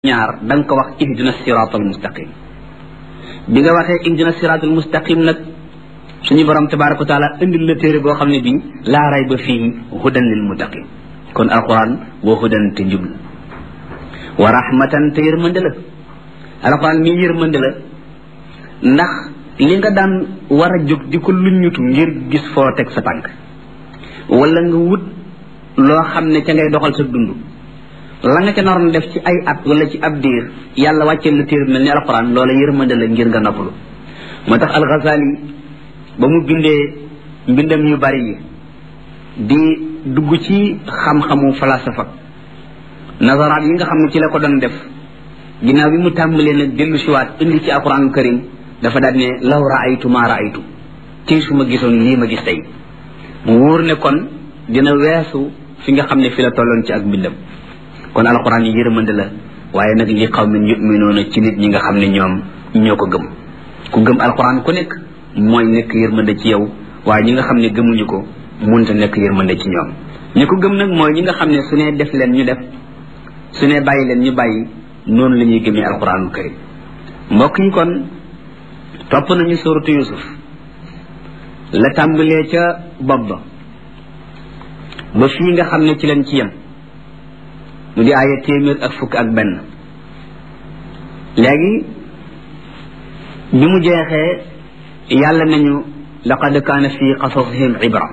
ñaar dang ko wax ihdina siratal mustaqim bi nga waxe ihdina siratal mustaqim nak suñu borom tabaaraku taala indil la téré bo xamné bi la ray ba fi hudan lil muttaqin kon alquran wa hudan te njub wa rahmatan te yermande la alquran mi yermande la ndax li nga daan wara jog diko luñutu ngir gis fo tek sa tank wala nga wut lo xamné ca ngay doxal sa dundu la nga ca naroon def ci ay at wala ci ab diir yàlla wàcceel la téere mel ni alquran loola yërmande la ngir nga noppalu moo tax al-Ghazali ba mu bindee mbindam yu bari yi di dugg ci xam-xamu falasafa nazaraat yi nga xam ne ci la ko doon def ginnaaw bi mu tàmbalee nag dellu siwaat indi ci alquran karim dafa daal ne law raaytu ma raaytu ci su ma gisoon lii ma gis tey mu wóor ne kon dina weesu fi nga xam ne fi la tolloon ci ak mbindam kon alquran yi yërmande la waaye nag li qawmin yu'minuuna ci nit ñi nga xam ne ñoom ñoo ko gëm ku gëm alquran ku nekk mooy nekk yërmande ci yow waaye ñi nga xam ne gëmuñu ko munta nekk yërmande ci ñoom ñi ko gëm nag mooy ñi nga xam ne su ne def leen ñu def su ne bàyyi leen ñu bàyyi noonu la ñuy gëmee alquranul karim mbokk yi kon topp nañu suratu yusuf la tàmbalee ca bopp ba fii nga xam ne ci leen ci yem mu di aaya téeméer ak fukk ak benn léegi bi mu jeexee yàlla nañu laqad kaana fi qasasihim ibra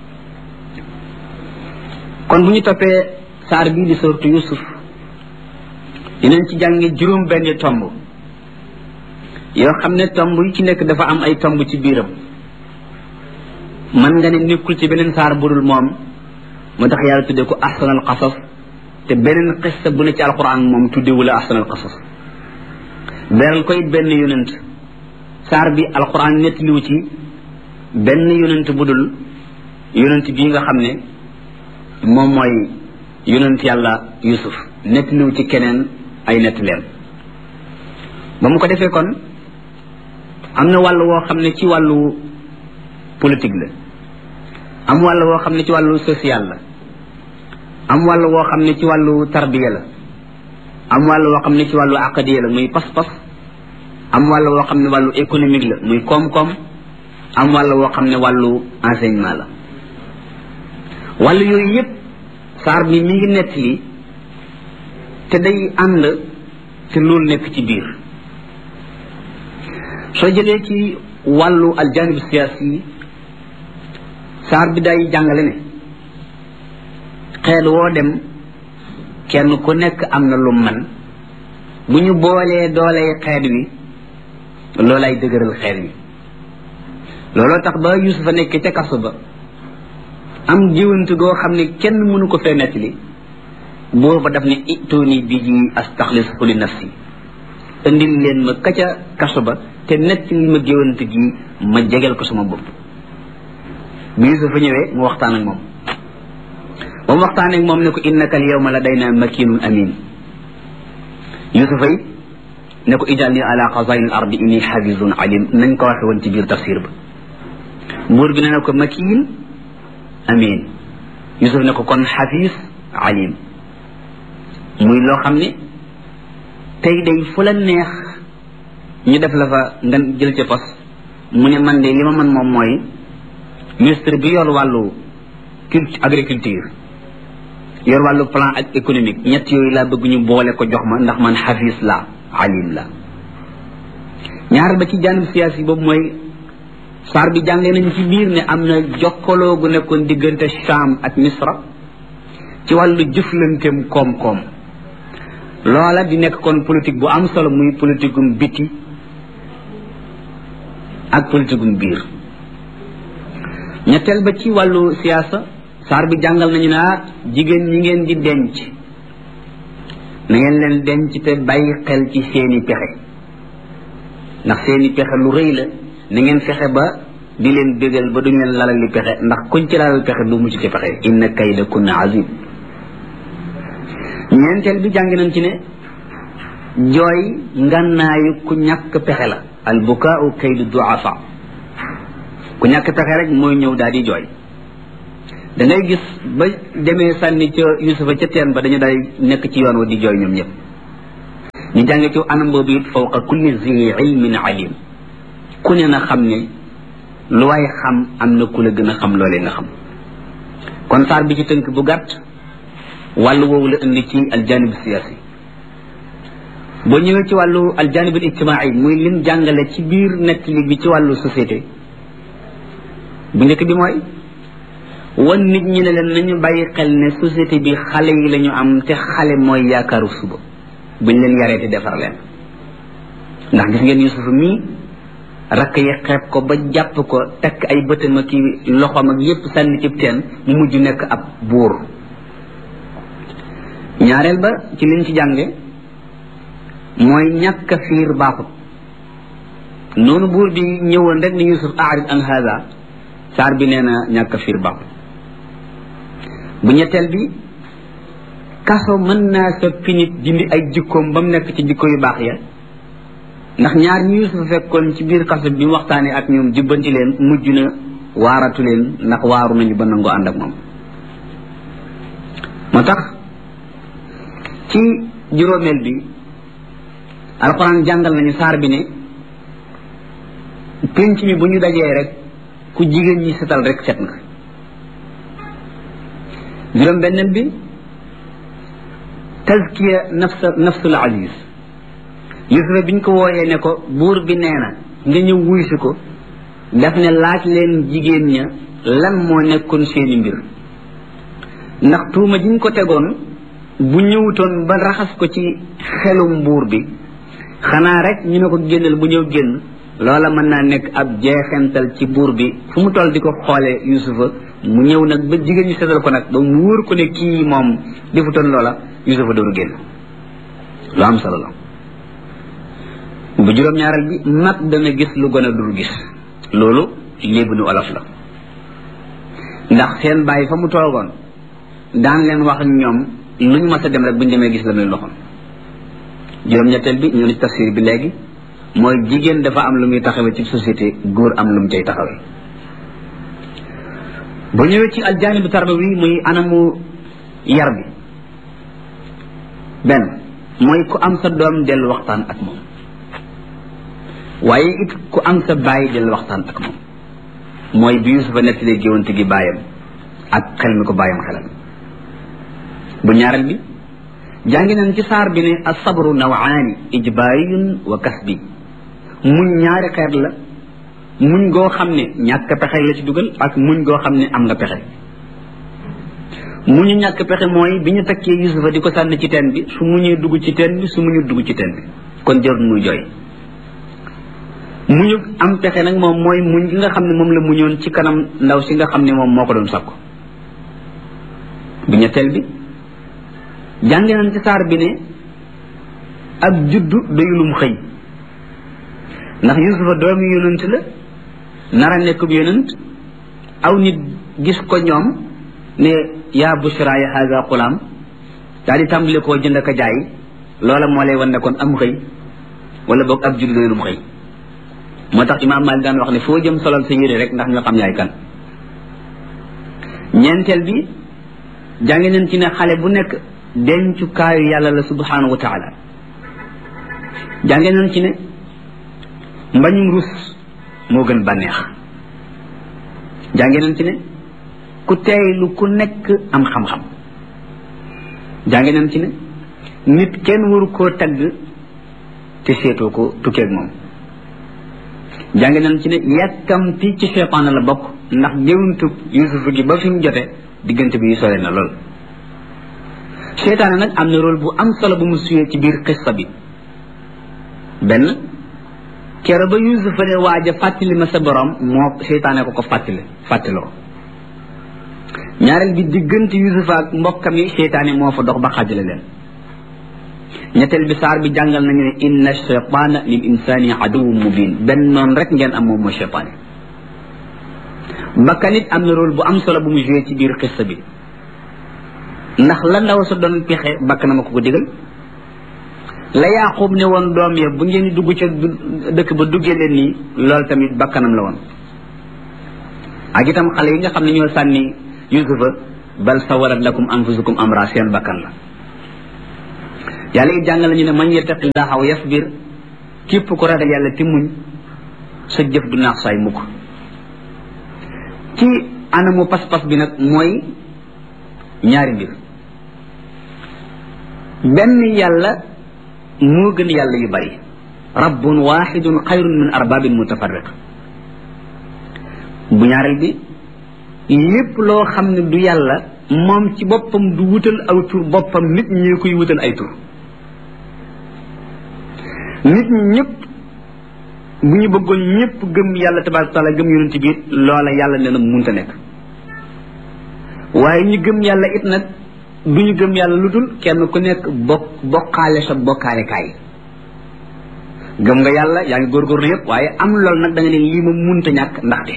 kon bu ñu toppee saar bii di sortu yusuf dinañ ci jànge juróom benn tomb yoo xam ne tomb yu ci nekk dafa am ay tomb ci biiram mën nga ne nekkul ci beneen saar budul moom moo tax yàlla tuddee ko ahsanal qasas te beneen xissa bu ne ci alquran moom tuddewu la ahsanal qasas beral ko it benn yonent saar bi alquran nettaliwu ci benn yonent bu dul yonent bii nga xam ne moom mooy yonent yàlla yusuf nettaliwu ci keneen ay nettaleem ba mu ko defee kon am na wàll woo xam ne ci wàllu politique la am wàll woo xam ne ci wàllu social la am wàll woo xam ne ci wàllu tarbiya la am wàll woo xam ne ci wàllu aqadiya la muy pas-pas am wàll woo xam ne wàllu économique la muy koom-koom am wàll woo xam ne wàllu enseignement la wàll yooyu yépp saar bi mi ngi nettali te day ànd te loolu nekk ci biir soo jëlee ci wàllu aljanib siyaasi yi saar bi day jàngale ne xeet woo dem kenn ku nekk am na lu man bu ñu boolee dooley xeet wi loolay dëgëral xeet wi looloo tax ba yusufa nekk ca kaso ba am jiwant goo xam ne kenn mënu ko fee nettali booba daf ne ituuni bi ji astaxlisu li nafsi indil leen ma ka ca kaso ba te nettali ma jiwant gi ma jegel ko sama bopp bi yusufa ñëwee mu waxtaan ak moom ba mu waxtaanee ak moom ne ko innaka al yawma ladayna makinun amin yusufa yi ne ko ij'alni ala xazaini al ardi inni xafizun alim nañ ko waxe woon ci biir tafsir ba buur bi ne ko makin amin yusuf ne ko kon xafiz alim muy loo xam ne tey day fu la neex ñu def la fa nga jël ca pos mu ne man de li ma man moom mooy ministre bi yor wàllu agriculture yor wàllu plan ak économique ñett yooyu laa bëgg ñu boole ko jox ma ndax man xafis la alim la ñaar ba ci janib siyaasi boobu mooy saar bi jàngee nañu ci biir ne am na jokkaloo gu nekkoon diggante Sham ak Misra ci wàllu jëflanteem koom-koom loola di nekk kon politique bu am solo muy politiquum biti ak politiquum biir ñetteel ba ci wàllu siyaasa saar bi jàngal nañu naa jigéen ñi ngeen di denc na ngeen leen denc te bàyyi xel ci seeni pexe ndax seeni pexe lu rëy la na ngeen fexe ba di leen bégal ba duñ leen lalal li pexe ndax kuñ ci lalal pexe du mucc ci pexe inna kayda kunna azim ñeenteel bi jàng nañ ci ne jooy ngannaayu ku ñàkk pexe la al bukaau kaydu duafa ku ñàkk pexe rek mooy ñëw daal di jooy da ngay gis ba demee sànni ca yusufa ca teen ba dañu day nekk ci yoon wa di jooy ñoom ñëpp ñu jànge ci anam boobu it fawqa kulli zi ilmin alim ku ne na xam ne lu waay xam am na ku la gën a xam loolee nga xam kon saar bi ci tënk bu gàtt wàllu woowu la indi ci aljanib siyaasi boo ñëwee ci wàllu aljanib al ijtimaai muy lim jàngale ci biir nettali bi ci wàllu société bu njëkk bi mooy wan nit ñi ne leen nañu bàyyi xel ne société bi xale yi la ñu am te xale mooy yaakaaru suba buñ leen yaree te defar leen ndax gis ngeen Yusuf mii rakk yi xeeb ko ba jàpp ko takk ay bëtam ak loxoom ak yépp sànni cib teen mu mujj nekk ab buur ñaareel ba ci liñ ci jànge mooy ñàkk a fiir baaxut noonu buur bi ñëwoon rek ni Yusuf aarid an hada saar bi nee na ñàkk a fiir baaxut bu ñetteel bi kaso mën naa soppi nit dindi ay jikkoom ba mu nekk ci jikko yu baax ya ndax ñaar ñi Yusuf fekkoon ci biir kaso bi mu waxtaanee ak ñoom jubbanti leen mujj na waaratu leen ndax waaru nañu ba nangoo ànd ak moom moo tax ci juróomeel bi alxuraan jàngal nañu saar bi ne pénc mi bu ñu dajee rek ku jigéen ñi setal rek set nga juróom benneel bi tazkiya nafsul aziz Yusufa biñ ko wooyee ne ko buur bi nee na nga ñëw wuy si ko daf ne laaj leen jigéen ña lan moo nekkoon seeni mbir ndax tuuma jiñ ko tegoon bu ñëwutoon ba raxas ko ci xelum buur bi xanaa rek ñu ne ko génnal bu ñëw génn loola mën naa nekk ab jeexental ci buur bi fu mu toll di ko xoolee Yusufa mu ñëw nag ba jigéen ñi setal ko nag ba mu wóor ko ne kii moom defutoon loola Yusufa doon génn lu am solo la bu juróom-ñaareel bi mag dana gis lu gën a dul gis loolu léebu nu olof la ndax seen bàyyi fa mu toogoon daan leen wax ñoom lu ñu mas a dem rek bu ñu demee gis la muy loxoon juróom-ñetteel bi ñu ne ci tafsir bi léegi mooy jigéen dafa am lu muy taxawee ci société góor am lu mu cay taxawee bu ñëwee ci aljaanibu tarbawi muy anamu yar bi benn mooy ku am sa doom dellu waxtaan ak moom waaye it ku am sa bàyyi dellu waxtaan ak moom mooy bi Yusufa nettalee géwante gi bàyyam ak xel mi ko bàyyam xelal bu ñaareel bi jàngi nañ ci saar bi ne asabru nawaani ijbaariyun wa kasbi muñ ñaari xeet la muñ goo xam ne ñàkk pexe la ci dugal ak muñ goo xam ne am nga pexe muñu ñàkk pexe mooy bi ñu takkee Yusufa di ko sànni ci teen bi su muñee dugg ci teen bi su muñu dugg ci teen bi kon jarul muy jooy muñu am pexe nag moom mooy muñ gi nga xam ne moom la muñoon ci kanam ndaw si nga xam ne moom moo ko doon sakku bu ñetteel bi jàngi nañ ci saar bi ne ak juddu doyulum xëy ndax Yusufa doomi yonent la nara nekkub yonent aw nit gis ko ñoom ne yaa bushra ya haza xulaam daal di tàmbale koo jënd ak a jaay loola moo lay wan ne kon am xëy wala boog ab juddu doyulum xëy moo tax imaam Maalik daan wax ne foo jëm solal sa yére rek ndax ñu xam yaay kan ñeenteel bi jàngi nañ ci ne xale bu nekk dencukaayu yàlla la subhanahu wa taala jàngi nañ ci ne mbañum rus moo gën bànneex jàngi nañ ci ne ku teeylu ku nekk am xam-xam jàngi nañ ci ne nit kenn waru koo tagg te seetoo ko tukkeeg moom jàngi nañ ci ne yàkkamti ci seytaane la bokk ndax géwantu Yusufa gi ba fi mu jote diggante bi sore na lool seytaane nag am na rôle bu am solo bu mu suyee ci biir xissa bi benn kero ba Yusufa ne waaja fàttali ma sa borom moo seytaane ko ko fàttaloo ñaareel bi diggante Yusufa ak mbokkam yi seytaane moo fa dox ba xaajale leen ñetteel bi saar bi jàngal nañu ne inna shaytaana lil insani aduwwun mubin benn noonu rek ngeen am moom mooy seytaane bakkan it am na rôle bu am solo bu mu joué ci biir xissa bi ndax la ndaw sa doon pexe bakk na ma ko digal la Yaaqub ne woon doom ya bu ngeen dugg ca dëkk ba duggee leen nii loolu tamit bakkanam la woon ak itam xale yi nga xam ne ñoo sànni Yusufa bal sawarat lakum anfusukum amra seen bakkan la yàlla it jàngal ñu ne man yattaqillaha wa yasbir képp ku ragal yàlla te muñ sa jëf du naax saay mukk ci anamu pas-pas bi nag mooy ñaari mbir benn yàlla moo gën yàlla yu bari rabbun waxidun xayrun min arbabin mutafarriq bu ñaareel bi lépp loo xam ne du yàlla moom ci boppam du wutal aw tur boppam nit ñi koy wutal ay tur nit ñi ñëpp bu ñu bëggoon ñëpp gëm yàlla tabaraka taala gëm yonent bi loola yàlla nee na munta nekk waaye ñu gëm yàlla it nag du ñu gëm yàlla lu dul kenn ku nekk bokkaale sa bokkaale kaay gëm nga yàlla yaa ngi góorgóorlu yëpp waaye am loolu nag da nga ne lii ma munta ñàkk ndaxte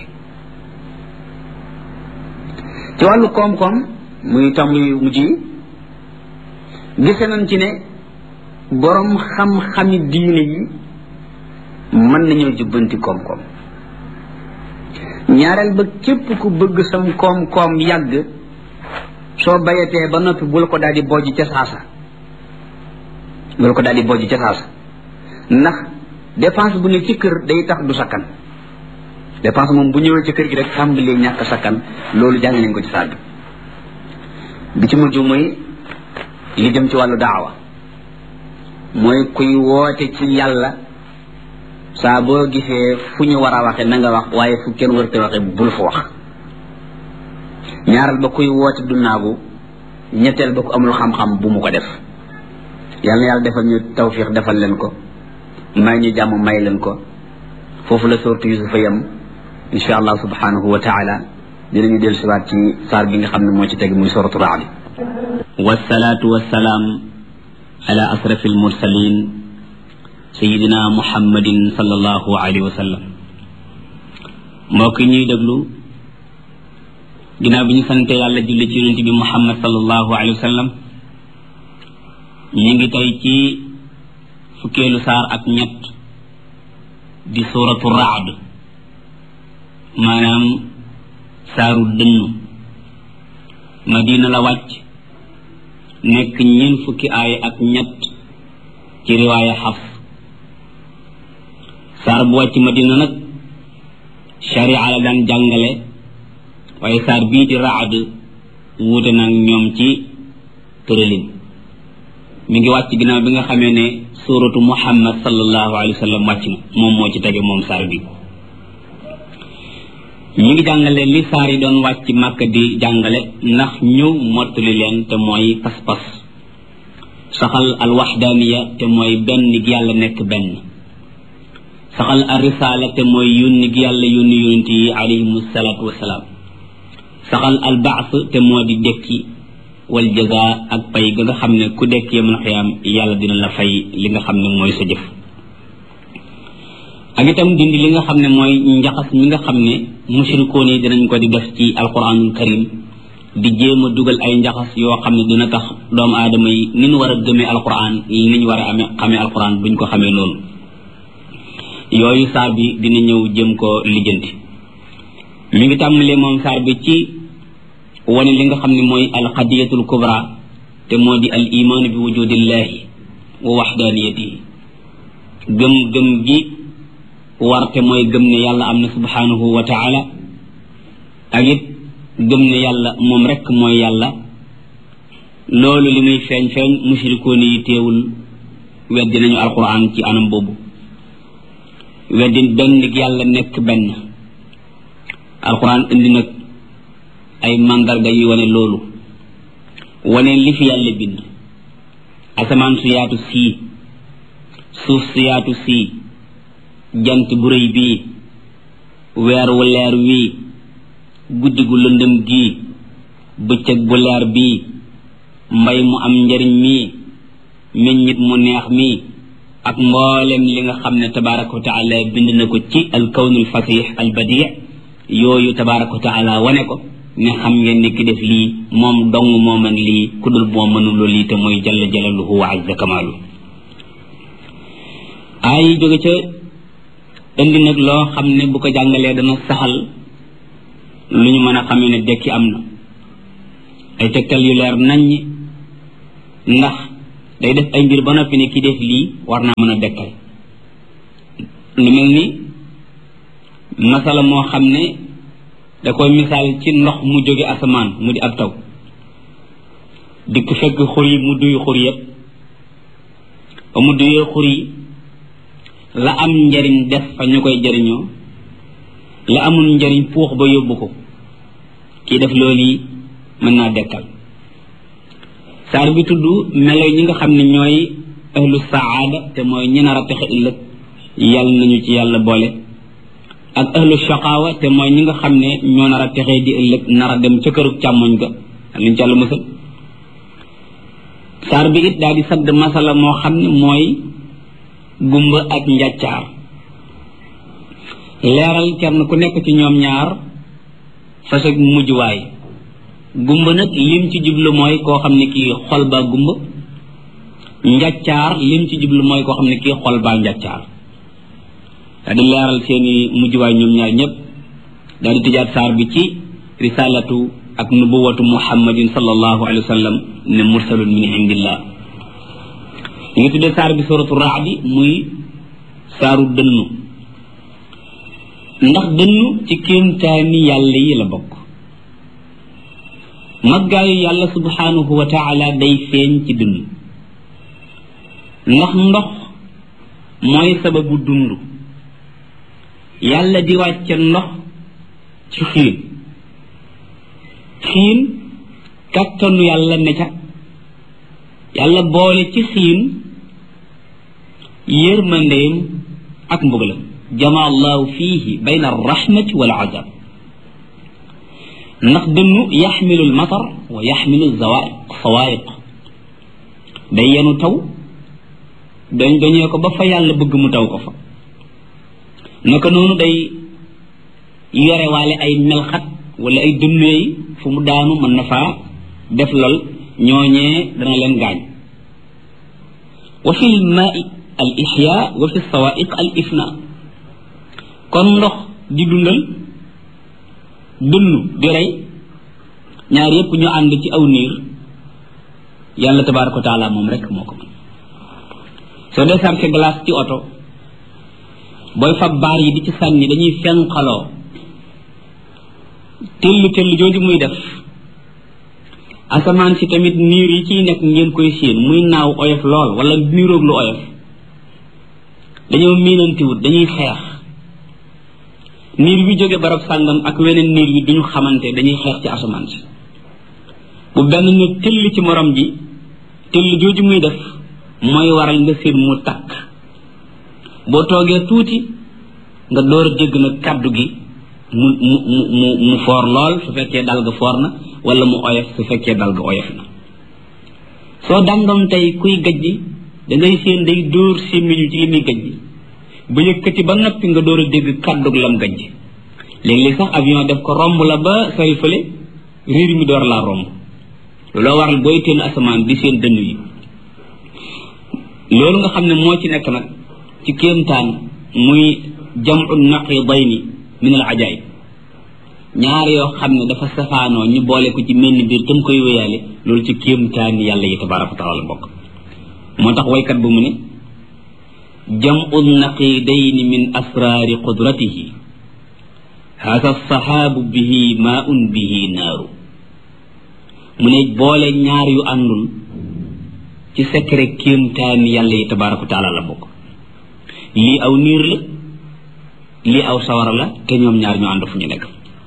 ci wàllu koom-koom muy tomb yu mujj yi gise nañ ci ne borom xam-xami diine yi mën nañoo jubbanti koom-koom ñaareel ba képp ku bëgg sam koom-koom yàgg soo bayatee ba noppi bul ko daal di bojj ca saasa ndax dépense bu ne ci kër day tax du sakkan dépense moom bu ñëwee ci kër gi rek tàmbalee ñàkk sakkan loolu jàng nañ ko ci saar bi ci mujj mooy li jëm ci wàllu daawa mooy kuy woote ci yàlla saa boo gisee fu ñu war a waxe na nga wax waaye fu kenn warute waxe bul fa wax ñaaral ba kuy woote du naagu ñetteel ba ku amul xam-xam bu mu ko def yàlla na yàlla defal ñu tawfiq defal leen ko may ñu jàmm may leen ko foofu la sourate Yusufa yam insha allah subhanahu wa taala dinañu dellu siwaat ci saar bi nga xam ne moo ci teg muy suratu Ra'd wasalaatu wasalaam ala asrafi almursalin sayidina muhammadin sallallahu alayhi wa sallam mbokk ñuy déglu ginnaaw bi ñu sante yàlla julli ci yonent bi muhammad sallallahu alayhi wa sallam ñu ngi tey ci fukkeelu saar ak ñett di suratu Ra'd maanaam saaru dënnu madina la wàcc nekk ñeent fukki aaya ak ñett ci riwaaya Hafs saar bu wàcc madina nag sharia la daan jàngale waaye saar bii di Ra'd wuute nag ñoom ci tëralin mi ngi wàcc ginnaaw bi nga xamee ne suratu Muhammad sallallahu alayhi wa sallam wàcc na moom moo ci tege moom saar bi ñi ngi jàngale li saar yi doon wàcc Màkka di jàngale ndax ñëw mottali leen te mooy pas-pas saxal al waxdaaniya te mooy benn gi yàlla nekk benn saxal al risaala te mooy yónni gi yàlla yónni yonent yi alayhimu salaatu wasalaam saxal al baas te moo di dekki wal jaza ak pay ga nga xam ne ku dekk yawmal qiyaam yàlla dina la fay li nga xam ne mooy sa jëf ak itam dindi li nga xam ne mooy njaxas mi nga xam ne mushrikoon yi dinañ ko di def ci alquranul karim di jéem a dugal ay njaxas yoo xam ne dina tax doomu aadama yi ni ñu war a gëmee alquran ni ñu war a xamee alquran buñ ko xamee noonu yooyu saar bi dina ñëw jëm ko lijjanti mi ngi tàmbalee moom saar bi ci wane li nga xam ne mooy alqadiyatul kubra te moo di al imaanu bi wujudillahi wa waxdaaniyatihi gëm gi warte mooy gëm ne yàlla am na subhanahu wa taala ak it gëm ne yàlla moom rekk mooy yàlla loolu li muy feeñ mushrikoon yi teewul weddi nañu alquran ci anam boobu weddi benn gi yàlla nekk benn alquran indi nag ay mandarga yi wane loolu wane li fi yàlla bind asamaan su yaatu sii suuf su yaatu sii jant bu rëy bii weer wu leer wii guddi gu lëndëm gii bëccëg bu leer bii mbay mu am njariñ mii meññit mu neex mii ak mboolem li nga xam ne tabaraka wa taala bind na ko ci alkawnul fasix albadi yooyu tabaraka wa taala wane ko ne xam ngeen ni ki def lii moom dong moo mën lii ku dul moo mënuloo lii te mooy jalla jalaluhu wa azza kamaalu ay jóge ca indi nag loo xam ne bu ko jàngalee dana saxal lu ñu mën a xamee ne dekki am na ay tegtal yu leer naññ ndax day def ay mbir ba noppi ne ki def lii war naa mën a dekkal lu mel ni masala moo xam ne da koy misaal ci ndox mu jóge asamaan mu di ab taw dikk fekk xur yi mu duy xur yépp ba mu duyee xur yi la am njariñ def fa ñu koy jariñoo la amul njariñ puux ba yóbbu ko kii def loolu yi mën naa dekkal saar bi tudd melo ñi nga xam ne ñooy ahlu saada te mooy ñi nar a texe ëllëg yàlla nañu ci yàlla boole ak ahlu shaqaawa te mooy ñi nga xam ne ñoo nar a texee di ëllëg nar a dem ca këru càmmoñ ga luñ ci yàlla musal saar bi it daal di sadd masala moo xam ne mooy gumba ak njàccaar leeral kenn ku nekk ci ñoom ñaar fasag mujjuwaay gumba nag lim ci jublu mooy koo xam ne kii xol baa gumba njàccaar lim ci jublu mooy koo xam ne kii xol baa njàccaar daal di leeral seeni mujjuwaay ñoom ñaar ñëpp daal di tëjaat saar bi ci risalatu ak nubuwatu muhammadin sallallahu alayhi wa sallam ne mursalun min indillah ñu ngi tuddee saar bi suratu raadi muy saaru dënnu ndax dënnu ci kéemtaani yàlla yi la bokk maggaayu yàlla subhanahu wa taala day feeñ ci dënnu ndax ndox mooy sababu dund yàlla di wàcce ndox ci xiin xiin kattanu yàlla ne ca yàlla boole ci xiin yërmandeem ak mbugalam jama allahu fiihi bayna arrahmati wal azab ndax dënnu yaxmilu almatar wa yaxmilu sawaiq day yenu taw dañee ko ba fa yàlla bëgg mu taw ko fa naka noonu day yore waale ay melxat wala ay dënnuy fu mu daanu mën na faa def lol ñooñee dana leen gaañ wa fi lmaai al ixya wa fi sawaiq al ifna kon ndox di dundal dënnu di rey ñaar yépp ñu ànd ci aw niir yàlla tabaraka wa taala moom rek moo ko mën soo dee sarke glace ci oto booy fab baar yi di ci sànni dañuy fenqaloo tell jooju muy def asamaan si tamit niir yi ciy nekk ngeen koy séen muy naaw oyof lool wala niiroog lu oyof dañoo miinantiwut dañuy xeex niir bi jóge barab sàngam ak weneen niir bi duñu xamante dañuy xeex ci asamaan si bu benn ne tell ci morom ji tell jooju muy def mooy waral nga séen mu takk boo toogee tuuti nga door a dégg nag kàddu gi mu foor lool su fekkee dal ga foor na wala mu oyof su fekkee dal ga oyof na soo dandoon tey kuy gajji da ngay séen day dóor sémmiñu ci li muy gajji ba yëkkati ba noppi nga door a dégg kàddug lam gajji léeg-léeg sax avion def ko romb la ba sori fële riir mi door laa romb looloo waral booy teen asamaan di seen dënn yi loolu nga xam ne moo ci nekk nag ci kéemtaan muy jamu naqidayni min al ajaib ñaar yoo xam ne dafa safaanoo ñu boole ko ci menn biir tam koy wéyaale loolu ci kéemtaan yàlla yi tabaraka wa taala bokk moo tax waykat bu mu ne jamu naqidayni min asraari qudratihi hada sahaabu bihi maun bihi naaru mu ne boole ñaar yu àndul ci secret kéemtaan yàlla yi tabaraka wa taala la bokk lii aw niir la lii aw sawara la te ñoom ñaar ñu ànd fu ñu nekk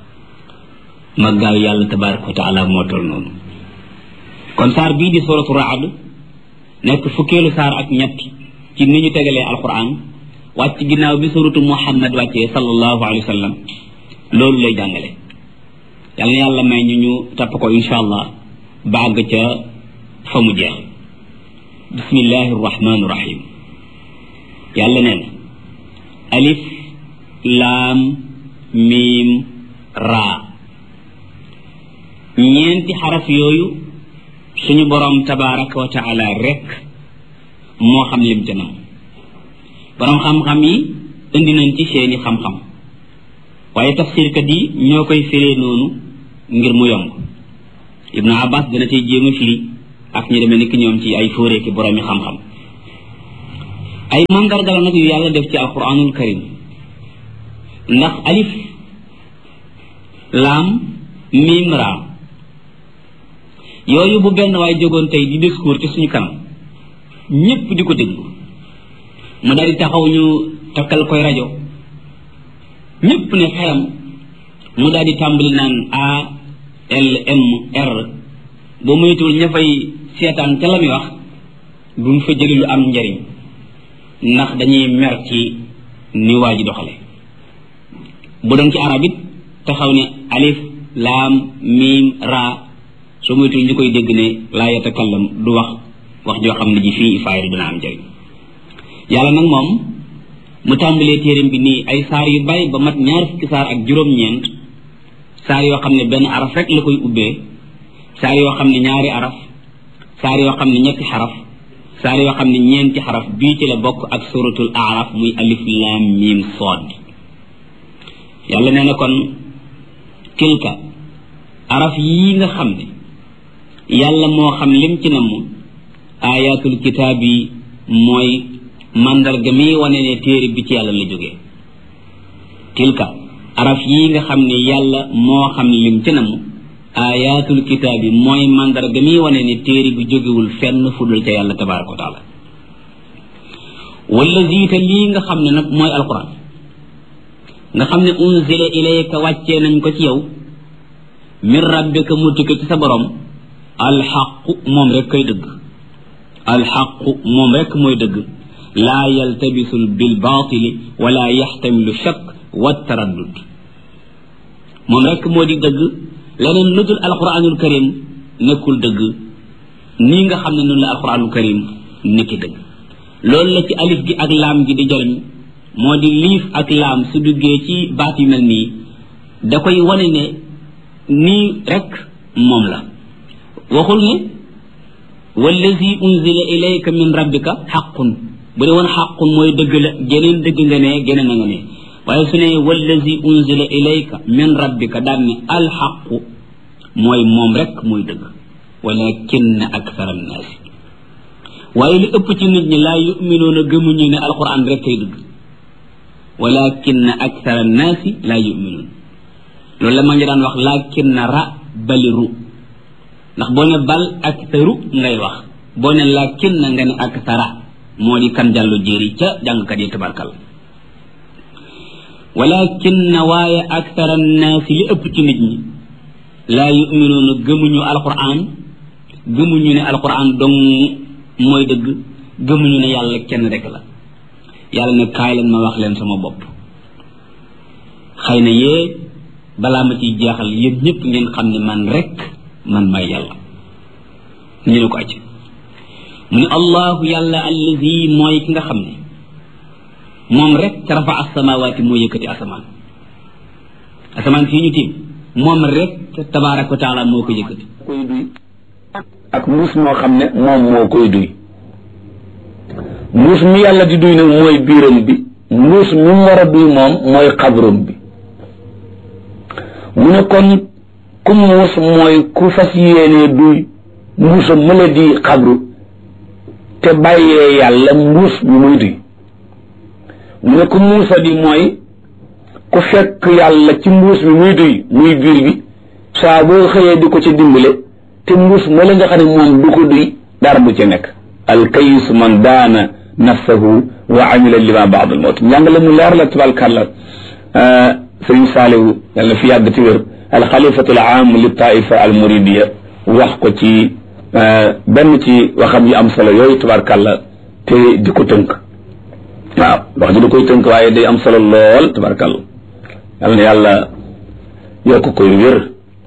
maggaayu yàlla tabaraka wa taala moo tol noonu kon saar bii di suratu raad nekk fukkeelu saar ak ñett ci ni ñu tegalee alquran wàcc ginnaaw bi suratu muhammad wàccee sallallahu alayhi wa sallam loolu lay jàngale yàlla na yàlla may ñu tapp ko insha allah bàgg ca fa mu jeex bismillahi arrahmani irrahim yàlla nee na alif laam miim raa ñeenti xaraf yooyu suñu borom tabaraka wa taala rek moo xam lim ca nam borom xam-xam yi indi nañ ci seeni xam-xam waaye tafsirkat yi ñoo koy firee noonu ngir mu yomb ibnu abbas dana cay jéem a firi ak ñu demee ni ki ñoom ci ay fóoree ki boroomi xam-xam ay mandarga la nag yu yàlla def ci alquranul karim ndax alif laam miim raa yooyu bu benn waay jógoon tey di discours ci suñu kanam ñépp di ko déglu mu daal di taxaw ñu takkal koy rajo ñépp ne xeram mu daal di tàmbali naan ALMR boo moytuwul ña fay seetaan ca la muy wax duñ fa jëli lu am njariñ ndax dañuy mer ci ni waa ji doxale bu doon ci arab it taxaw ne alif laam miim raa soo moytuwul ñu koy dégg ne laa yatakallam du wax joo xam ne ji fii faayda dina am njariñ yàlla nag moom mu tàmbalee téeram bi nii ay saar yu bari ba mat 20 fukki saar ak juróom-ñeent saar yoo xam ne benn araf rek la koy ubbee saar yoo xam ne ñaari araf saar yoo xam ne ñetti xaraf saar yoo xam ne ñeenti xaraf bii ci la bokk ak suratul araf muy alif lam mim sood yàlla nee na kon tilka araf yii nga xam ne yàlla moo xam lim ci namm ayatul kitaab yi mooy mandarga mi wane ne téere bi ci yàlla la jógee tilka araf yii nga xam ne yàlla moo xam lim ci namm ayatul kitaab yi mooy mandarga mi wane ne téere bi jógewul fenn fudul ca yàlla tabaraka wa taala wallazi te lii nga xam ne nag mooy alquran nga xam ne unzila ilayka wàccee nañ ko ci yow min rabbika mu tukke ci sa borom alxaqu moom rek koy dëgg alxaqu moom rek mooy dëgg laa yaltabisul bil baatili wala yaxtamilu shakk wa taraddud moom rek moo di dëgg leneen lu dul alquranul karim nekkul dëgg nii nga xam ne noonu la alquranul karim nekki dëgg loolu la ci alif gi ak laam gi di jariñ moo di liif ak laam su duggee ci baat yu mel nii da koy wane ne nii rek moom la waxul ne wallazi unzila ilayka min rabbika xaqun bu dee woon xaqun mooy dëgg la geneen dëgg nga ne geneen a nga ne waaye su ne wallazi unzila ilayka min rabbika daan ne alxaqu mooy moom rek mooy dëgg walakinna akthara annaasi waaye li ëpp ci nit ñi laa yuminuuna gëmuñu ne alquran rek kay dëgg walakinna akthara annaasi laa yuminuun loolu la ma ngi daan wax lakinna ra bali ru ndax boo ne bal aktharu ngay wax boo ne lakinna nga ne akthara moo di kan jàllu jéeri ca jàngkat yi tabarkal walakinna waaye akthara annaasi li ëpp ci nit ñi laa yuminuuna gëmuñu alquran gëmuñu ne alquran dong mooy dëgg gëmuñu ne yàlla kenn rek la yàlla ne kaay leen ma wax leen sama bopp xëy na yee balaa ma ciy jeexal yéen ñëpp ngeen xam ne man rek man may yàlla ñu ne ko acc mu ne allahu yàlla allazi mooy ki nga xam ne moom rek ca rafa asamawaati moo yëkkati asamaan fii ñu tiim moom rek tabaraka wa taala moo ko yëkkati koy duy ak mbuus moo xam ne moom moo koy duy mbuus mi yàlla di duy nag mooy biiram bi mbuus mi mu war a duy moom mooy xabrum bi mu ne kon ku muus mooy ku fas yéenee duy mbuusam mëla di xabru te bàyyee yàlla mbuus bi muy duy mu ne ku muusa di mooy ku fekk yàlla ci mbuus bi muy duy muy biir bi saa boo xëyee di ko ci dimbale te mbuus mëla nga xam ne moom du ko duy dara du ci nekk alkayis man daana nafsahu wa amila lima baad al mawt njàngale mu leer la tabarkàlla sëriñ saalihu yàlla na fi yàgg ci wér alxalifatu al aam li taifa al muridiya wax ko ci benn ci waxam yi am solo yooyu tabarkàlla te di ko tënk waaw wax ji da koy tënk waaye day am solo lool tabarkàlla yàlla na yàlla yokk koy wér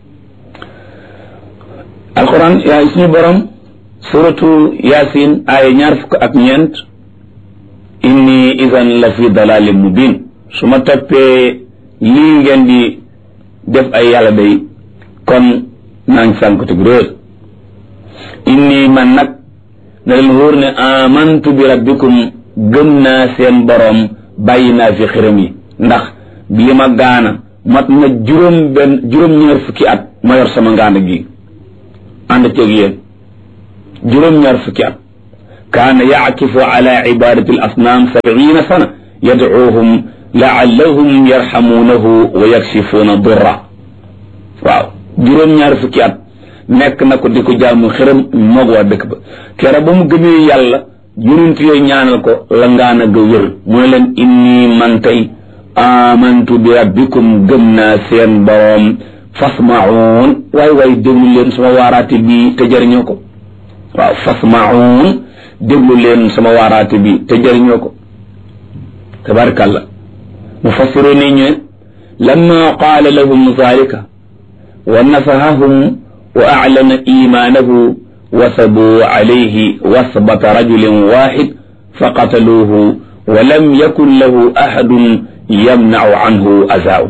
alquran yaay suñu borom suratu yasin aaya 24 inni idan la fi dalalin mubin su ma toppee lii ngeen di def ay yàlla day kon naa ngi sànkatu gu réer inni man nag na leen wóor ne amantu bi rabbikum gëm naa seen borom bàyyi naa fi xiram yi ndax li ma gaana mat na juróom ñaar fukki at ma yor sama ngaana gi ànd ceeg yéen juróom-ñaar fukki at kaana yaakifu ala ibadati al asnaam 70 sana yadcuuhum laallahum yarxamuunahu wa yakshifuuna durra waaw juróom-ñaar fukki at nekk na ko di ko jaamu xërëm moog waa dëkk ba kera ba mu gëmee yàlla yonent yooyu ñaanal ko la ngaana ga wér mu ne leen inni man tey amantu bi rabbikum gëm naa seen boroom fasma'uun waay déglu leen sama waaraate bi te jëriñoo ko waaw fasma'uun déglu leen sama waaraate bi te jëriñoo ko tabarakallah mufassiru ni ñu lamma qaala lahum zalika wa nafahahum wa a'lana imaanahu wasabuu alayhi wasbata rajulin waahid faqataluuhu wa lam yakun lahu ahadun yamna'u anhu azaaw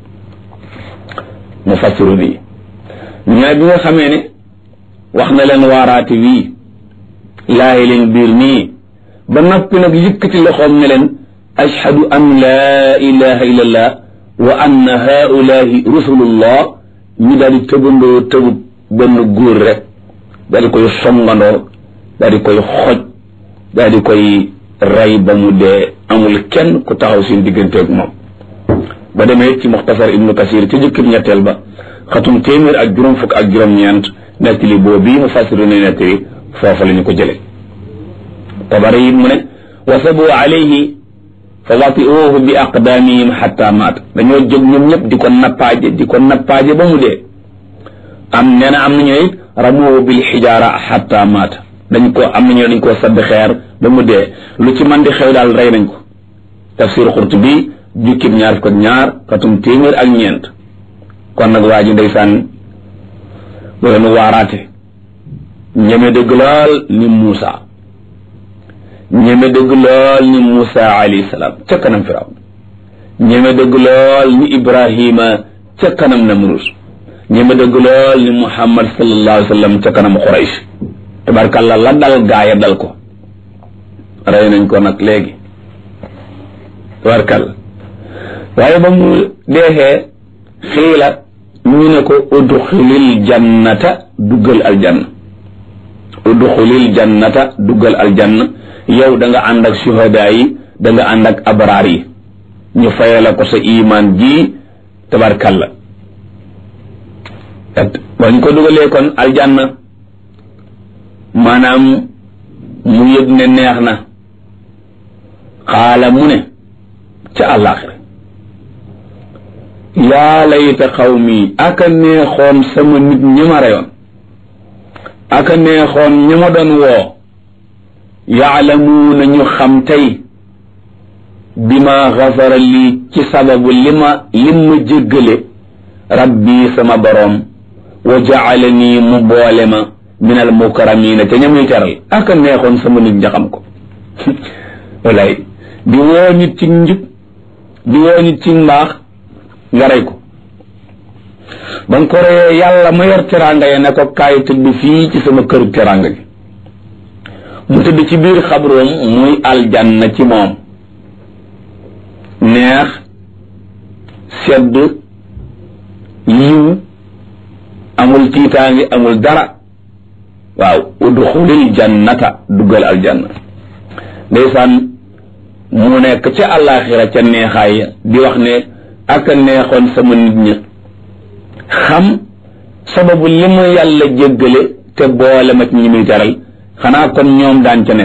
mufassiru bi ñooy bi nga xamee ne wax na leen waaraate wii laayi leen biir nii ba noppi nag yëkkati loxoom ne leen ashhadu an laa ilaha illa allah wa anna haulahi rusulullah ñu daal di tëbandoo tëbub benn góor rek daal di koy songandoo daal di koy xoj daal di koy rey ba mu dee amul kenn ku taxaw seen digganteeg moom ba demee ci muxtasar ibnu kasir ci jëkkib ñetteel ba xatum téeméer ak juróom fukk ak juróom-ñeent nettali boobu bii mu fasiru ne nettali foofa la ñu ko jële tabari it mu ne wasabu alayhi fa watiuhu bi aqdaamihim xatta maat dañoo jóg ñoom ñëpp di ko nappaaje ba mu dee am nee na am nañu it ramuhu bil xijaara xatta maat dañ koo sadd xeer ba mu dee lu ci man di xew daal rey nañ ko tafsir Qurtubi jukkib ñaar fukk ak ñaar xatum téeméer ak ñeent kon nag waa ji ndeysaan loolu waaraate ñeme dëgg lool ni Muusa ñeme dëgg lool ni Muusa alayhi salaam ca kanam Firawn ñeme dëgg lool ni Ibrahima ca kanam Namrus ñeme dëgg lool ni Muhammad sallallahu alayhi wa sallam ca kanam Quraysh tabarkàllah la dal gaaya dal ko rey nañ ko nag léegi tabarkàllah waaye ba mu deexee xiila ñu ne ko udxulil jannata duggal aljanna udxulil jannata duggal aljanna yow da nga ànd ak suhadaa yi da nga ànd ak abraar yi ñu fayala ko sa iman ji tabarkalla bañ ko dugalee kon aljanna maanaam mu yëg ne neex na xaala mu ne ca àllaaxira yaa layta xawmi aka neexoon sama nit ñi ma reyoon aka neexoon ñi ma doon woo yaalamuuna ñu xam tey bi ma xafara lii ci sababu lim ma jéggale rabbi sama boroom wa jaalani mu boole ma min al mukarramina te ñamuy teral aka neexoon sama nit ña xam ko walaay di woo nit ci njub di woo nit ci mbaax nga rey ko ba nga ko reyee yàlla ma yor teraanga ya ne ko kaay tëdd fii ci sama këru teraanga gi mu tëdd ci biir xabroom muy aljanna ci moom neex sedd yiw amul tiitaangi amul dara waaw udxulil jannata duggal aljanna ndeysaan mu nekk ca àllaaxira ca neexaay di wax ne ak a neexoon sama nit ñi xam sababu li ma yàlla jéggale te boole ma ci ñi muy teral xanaa kon ñoom daan ca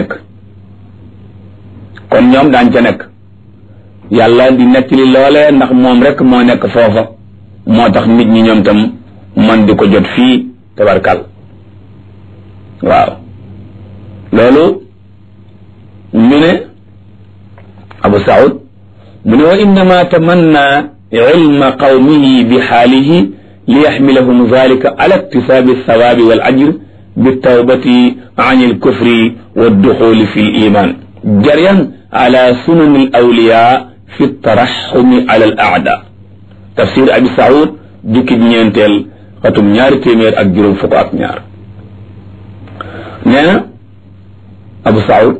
nekk yàlla di nettali loolee ndax moom rek moo nekk foofa moo tax nit ñi ñoom tam man di ko jot fii tabarkal waaw loolu ñu ne Abu Saoud mu ne wa innama tamanna ilma qawmihi bi xaalihi li yaxmilahum dalika ala iktisaabi althawaabi wal ajr bitawbati an alkufri walduxuli fi liman jaryan ala sunani alawliya fi taraxumi ala al aada tafsir Abi Saoud jukki ñeenteel xatum 200 ak 2 nee na Abu Saoud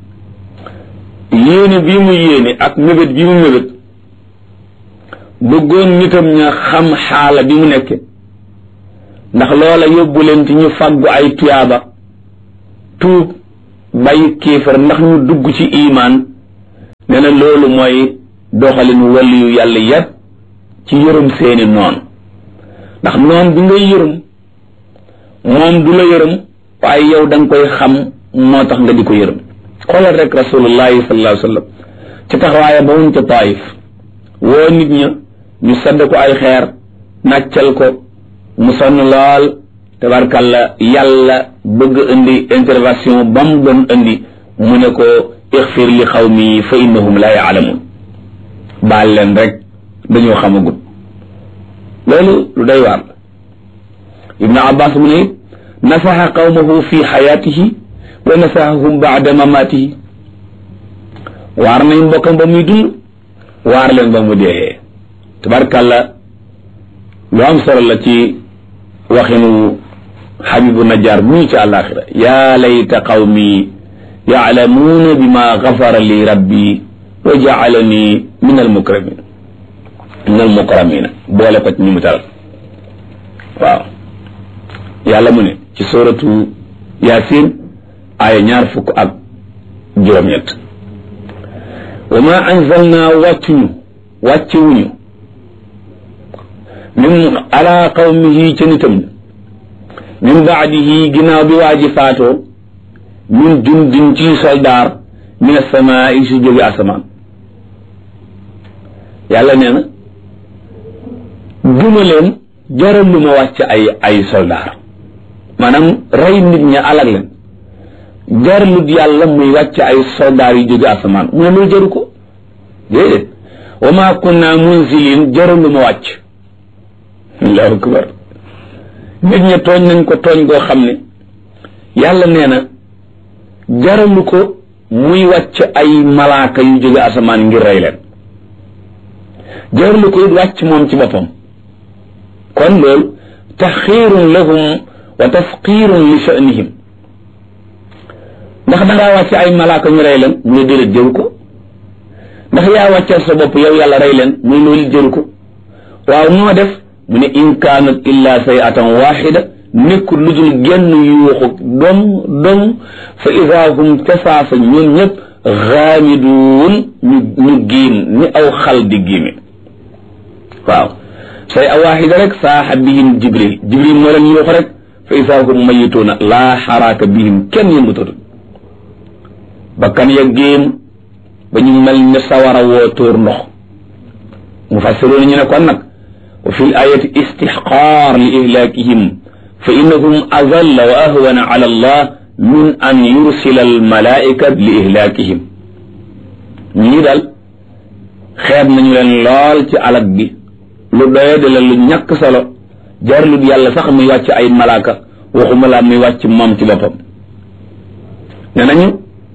yéene bii mu yéene ak mébét bi mu mébét bëggoon nitam ña xam xaala bi mu nekke ndax loola yóbbu leen ci ñu faggu ay tuyaaba tuub bàyyi kéefar ndax ñu dugg ci imaan nee na loolu mooy doxalin waliyu yàlla yépp ci yërëm seeni noon ndax noon bi ngay yërëm moom du la yërëm waaye yow da nga koy xam moo tax nga di ko yërëm xoolal rek rasulullahi sallallahu alayhi wa sallam ci taxawaaya ba wuñ ca Taayif woo nit ña ñu sadd ko ay xeer nàccal ko mu sonn lool tabarkalla yàlla bëgg indi intervention ba mu doon indi mu ne ko ixfir li xawmi fa innahum la yaalamun baal leen rek dañoo xamagul loolu lu doy waar la ibnu abbas mu ne nasaxa qawmahu fi xayaatihi wa nasaxahum baada mamaatihi waar nañ mbokkam ba muy dund waar leen ba mu dee tabarkalla lu am solo la ci waxinu xabibu najjar bu ñu ci àllaaxira yaa layta qawmi yaalamuuna bima gafara li rabbi wa jaalani min almukramin boole ko ci ñu mu taral waaw yàlla mu ne ci suratu yaasin aaya 20 wa ma anzalna wàcciwuñu min ala qawmihi ca nitam min baadihi ginnaaw bi waaji faatoo min jundin ci soldaar min asamaai si jóge asamaan yàlla nee na duma leen jaral lu ma wàcc ay soldaar maanaam rey nit ña alag leen jaralut yàlla muy wàcc ay soldaar yu jóge asamaan mu ne loolu jaru ko déedéet wa ma kunna munzilin jaral lu ma wàcc allahu akbar nit ña tooñ nañ ko tooñ goo xam ne yàlla nee na jaralu ko muy wàcc ay malaaka yu jóge asamaan ngir rey leen jaralu ko it wàcc moom ci boppam kon loolu taxiirun lahum wa tafqiirun li sha'nihim ndax dangaa wàcc ay malaaka ñu rey leen mu ne déedéet jëru ko ndax yaa wàccal sa bopp yow yàlla rey leen muy loolu jëru ko waaw noo def mu ne in kaanat illa sayatan waxida nekkul lu dul genn yuuxu dong fa ida hum tasaasa ñoom ñëpp xaamiduun ñu giim ni aw xal di giime waaw say a waxida rek saaxa bihim jibril moo leen yuuxu rek fa ida hum mayituuna laa xaraaka bihim kenn yëngutatu bakkan ya giim ba ñu mel ne sawara woo tóor ndox mufassiroon ñu ne kon nag wa fi l ayati istixqaar li ihlaakihim fa innahum azalla wa ahwana ala allah min an yursila al malaika li ihlaakihim ñii daal xeeb nañu leen lool ci alag bi lu doye de la lu ñàkk solo jarlut yàlla sax muy wàcc ay malaaka waxuma laa muy wàcc moom ci boppam ne nañu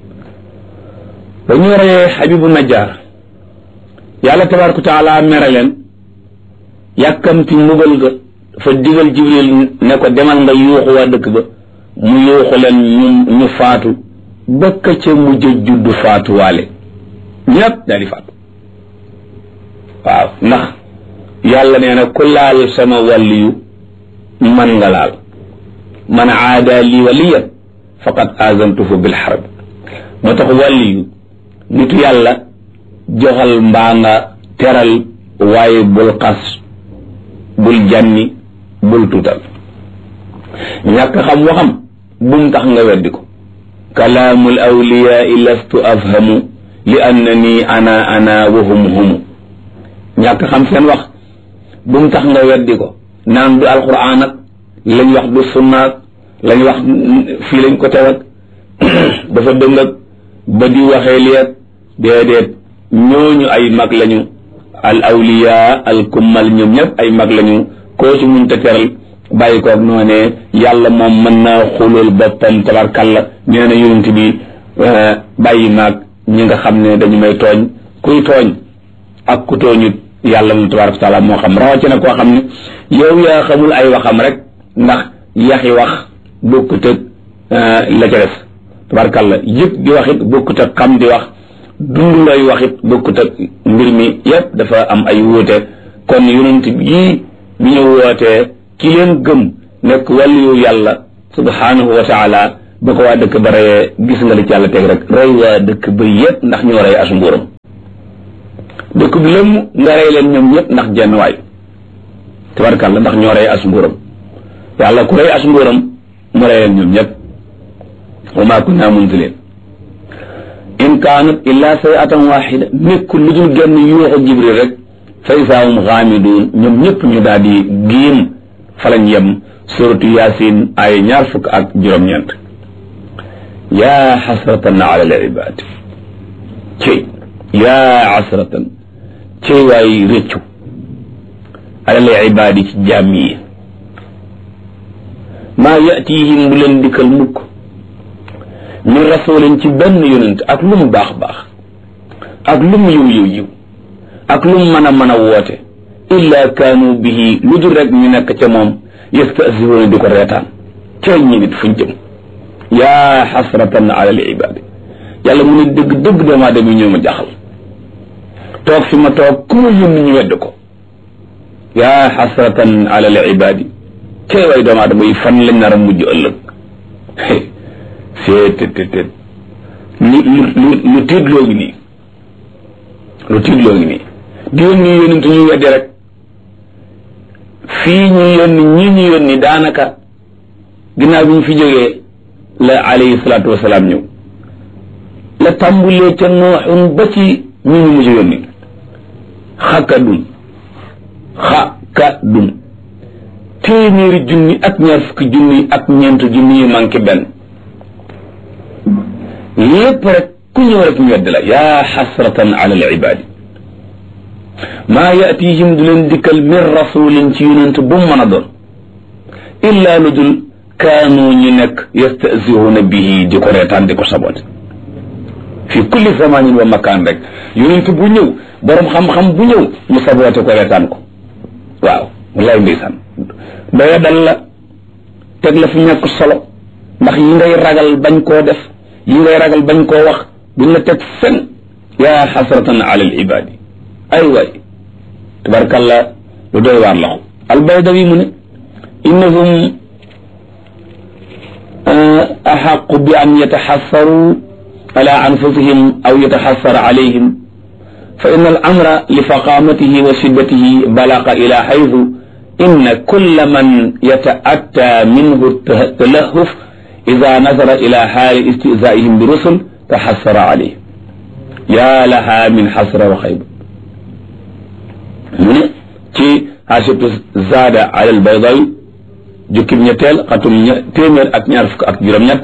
ba ñu reyee xabibu najjar yàlla tabaraka wa taala mere leen yàkkamti mbugal ga dafa digal jibril ne ko demal nga yuuxu waa dëkk ba mu yuuxu leen ñu faatu bëkk ca mujj juddu faatu waale ñépp daal di faatu waaw ndax yàlla nee na ku laal sama wàlliyu man nga laal man aada li waliyan faqad azantuhu bil harb moo tax wàlliyu nitu yàlla joxal mbaa nga teral waaye bul xas bul jànni bul tuutal ñàkk xam waxam bum tax nga weddi ko kalaamul awliyaa lastu afhamu li annani ana wa hum ñàkk xam seen wax bum tax nga weddi ko naan du alquran ak lañ wax du sunnaak lañ wax fii lañ ko tewat dafa dëng ak ba di waxee liet déedéet ñooñu ay mag lañu al awliyaa al kummal ñoom ñëpp ay mag lañu koo ci muñ te teral bàyyi koog noonee yàlla moom mën naa xulul boppam tabarkalla nee na yonent bi bàyyi maag ñi nga xam ne dañu may tooñ kuy tooñ ak ku tooñut yàlla moom tabaraka wa taala moo xam rawatina koo xam ne yow yaa xamul ay waxam rek ndax yaxi wax bokkut ak la ca des tabarkalla yëpp di wax it bokkut ak xam di wax dund lay wax it bokkut ak mbir mi yëpp dafa am ay wuute kon yonent yii bi ñu wootee ki leen gëm nekk waliyu yàlla subhanahu wa taala ba ko waa dëkk ba reyee gis nga li ci yàlla teg rek rey waa dëkk ba yëpp ndax ñoo rey as mbuuram dëkk bi lëmm nga rey leen ñoom ñëpp ndax jenn waay tabarkàlla ndax ñoo rey as mbuuram yàlla ku rey as mbuuram mu rey leen ñoom ñëpp wa maa kunna munzilin in kaanat illa sayatan waxida nekkul lu dul genn yuuxu jibril rek fa isaahum xaamiduun ñoom ñëpp ñu daal di giim fa lañ yem suratu yaasin ay 25 yaa xasratan ala al ibaad cey yaa xasratan cey waay rëccu ala al ibaad ci jaam yi maa yatihim bu leen dikkal mukk min rasulin ci benn yonent ak lu mu baax baax ak lu mu yiw ak lu mu mën a woote illa kaanu bihi lu dul rek ñu nekk ca moom yastahzi'uuna di ko reetaan cay ñi nit fuñ jëm yaa xasratan ala al ibaadi yàlla mu ne dëgg dëgg doomu aadama yi ñoo ma jaxal toog fi ma toog ku ma yónni ñu wedd ko yaa xasratan ala al ibaadi cay way doomu aadama yi fan lañ nar a mujj ëllëg seet lu tiitloo ngi nii di yónni yónni ñu weddi rek fii ñu yónni ñii ñu yónni daanaka ginnaaw bi ñu fi jógee la alayhi salaatu wasalaam ñëw la tàmbulee ca nooxun ba ci ñu ñu mujj yónni xakadun téeméeri junni ak ñaar fukki junni ak ñeent junni yu manqué benn lépp rek ku ñëw rek ñu wedd la yaa xasratan ala al ibaadi maa yatihim du leen dikkal min rasulin ci yonent bu mu mën a doon illa lu dul kaanu ñu nekk yastahzi'uuna bihi di ko reetaan di ko sabote fi kulli zamanin wa makaan rek yonent bu ñëw borom xam-xam bu ñëw mu sabote ko reetaan ko waaw wallaay ndeysaan doya dal la teg la fi ñàkk solo ndax yi ngay ragal bañ koo def yi ngay ragal bañ koo wax duñ la teg fen yaa xasratan ala al ibaadi ay waay tabarkalla lu doy waar la albaydawi mu ne innahum axaqu bi an yataxassaru ala anfusihim aw yataxassar alayhim fa inna al amra li faqamatihi wa shiddatihi balaqa ila xaytu inna kulla man yata'atta minhu talahuf ida nazara ila xaali istizaihim bi rusul taxassara alayhim yaa laha min xasra wa xayba mu ne ci xaasibtu zaada ala al baydawi jukkib ñetteel xatum téeméer ak ñaar fukk ak juróom-ñett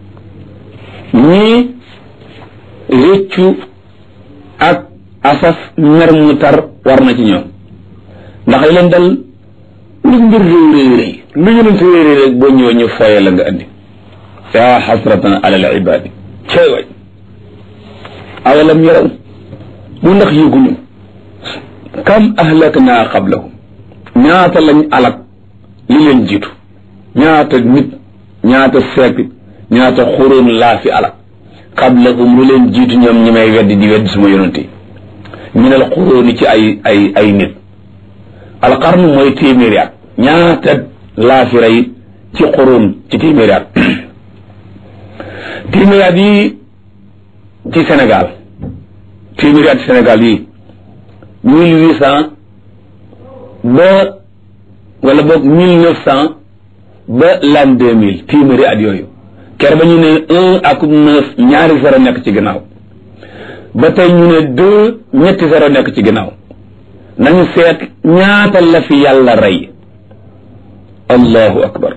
ñii réccu ak asaf mer mu tar war na ci ñoom ndax li leen dal lu mbir réy lu ñu leen fi réy rek boo ñëwee ñu fooye la nga andi yaa xasratan ala al ibaadi cay waay awalam yaraw mu ndax yëguñu kam ahlakna qablahum ñaata lañ alak li leen jiitu ñaata nit ñaata siècle ñaata xuróon laa fi alak qablahum lu leen jiitu ñoom ñi may weddi di weddi suma yonent yi minal xuróoni ci ay nit alqarn mooy téeméeri at ñaata laa fi rey ci xuróon ci téeméeri at téeméeri at yi ci Sénégal téeméeri at ci Sénégal yi 1800 ba wala boog 1900 ba l'an 2000 téeméeri at yooyu ker ba ñu ne 1 ak 9 ñaari zéro nekk ci ginnaaw ba tey ñu ne 2 ñetti zéro nekk ci ginnaaw nañu seet ñaata la fi yàlla rey allahu akbar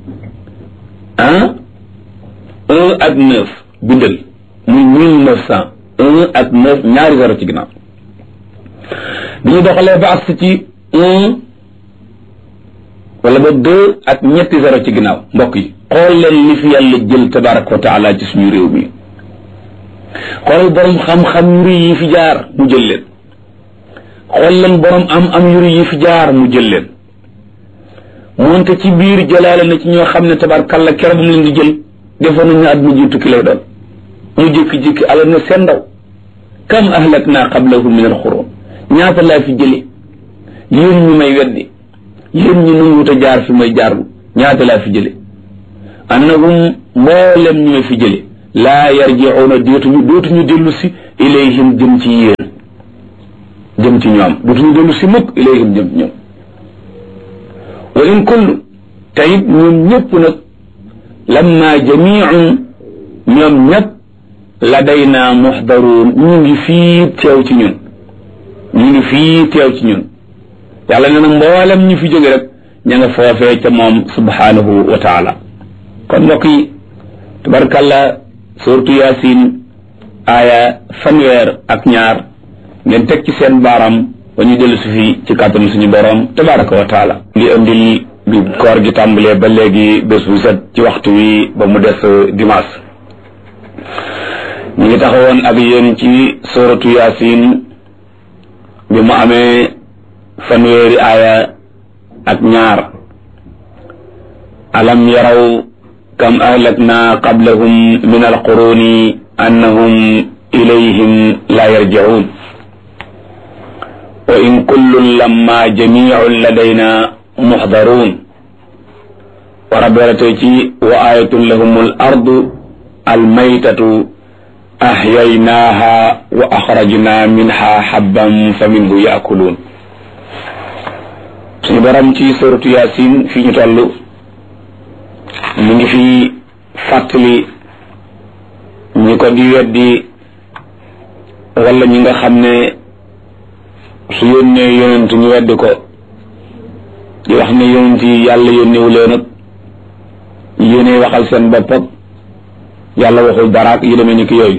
1 ak 9 bindal muy 1900 1 ak 9 ñaari zéro ci ginnaaw bi ñu doxalee ba agsi ci 1 wala ba 2 ak ñetti zéro ci ginnaaw mbokk yi xool leen li fi yàlla jël tabaraka wa taala ci suñu réew mi xoolal borom xam-xam yu rëy yi fi jaar mu jël leen xool leen borom am yu rëy yi fi jaar mu jël leen moonte ci biir jëlaale na ci ñoo xam ne tabarkalla keroog mu leen di jël defoon nañ ne àdduna ji tukki lay doon ñu jékki-jékki alal na seen ndaw kam ahlakna qablahum min alxuruun ñaata laa fi jële yéen ñi may weddi yéen ñi nanguwut a jaar fi may jaarlu ñaata laa fi jële annahum mboolem ñu fi jële laa yarji'uuna dootuñu dellu si ilayhim jëm ci yéen jëm ci ñoom dootuñu dellu si mukk ilayhim jëm ci ñoom wa in kullu tayit ñun ñëpp nag lamma jami'un ñoom ñëpp ladayna muhdaruun ñu ngi fii teew ci ñun yàlla nee na mboolem ñu fi jóge rek ña nga foofee ca moom subhanahu wa taala kon mbokk yi tabarkalla suratu yaasin aaya 2 ngeen teg ci seen baaram ba ñu dellu si fii ci kàttanu suñu borom tabaraka wa taala ngi andil bi koor gi tàmbalee ba léegi bés bu set ci waxtu wi ba mu des dimanche ñu ngi taxawoon ak yéen ci suratu yaasin bi mu amee 2 aaya ak 2 alam yaraw kam ahlakna qablahum min alquruni annahum ilayhim la yarji'un wa in kullun lamma jami'un ladayna muhdarun wa rabberatoo ci wa ayatun lahum al ardu almaytatu ahyaynaha wa akhrajna minha habban faminhu ya'kulun suñu borom ci suratu yasin fi ñu toll mu ngi fi fàttali ñi ko di weddi wala ñi nga xam ne su yónnee yonent ñu weddi ko di wax ne yonent yi yàlla yónnewu leen ak yéene waxal seen bopp ak yàlla waxul daraak yi demee ni ki yooyu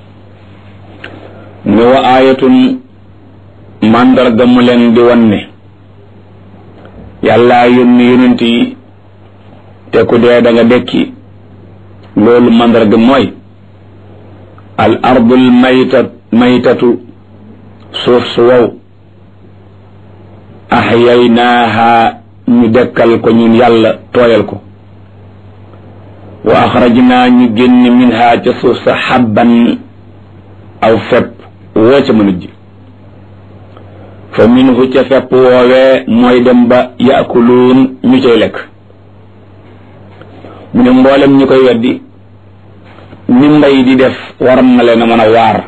ne wa aayatun màndarga mu leen di wan ne yàlla yónni yonent yi te ku dee da nga dekki loolu màndarga mooy al ardul maytatu suuf su wow ahyaynaaha ñu dekkal ko ñun yàlla tooyal ko wa axrajnaa ñu génn minha ca suuf sa xabban aw fepp woo ca mën a ji fa minhu ca fepp woowee mooy dem ba yaakuluun ñu cay lekk mu ne mboolem ñi koy weddi ni mbay di def waram na leen a mën a waar